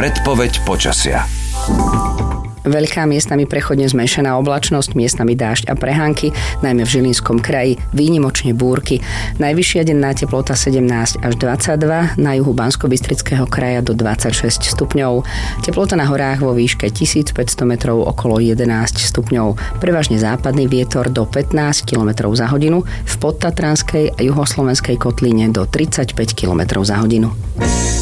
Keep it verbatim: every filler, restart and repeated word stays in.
Predpoveď počasia. Veľká miestami prechodne zmenšená oblačnosť, miestami dážď a prehánky, najmä v Žilinskom kraji, výnimočne búrky. Najvyššia denná teplota sedemnásť až dvadsaťdva, na juhu Banskobystrického kraja do dvadsaťšesť stupňov. Teplota na horách vo výške tisícpäťsto metrov okolo jedenásť stupňov. Prevažne západný vietor do pätnásť kilometrov za hodinu, v podtatranskej a juhoslovenskej kotline do tridsaťpäť kilometrov za hodinu.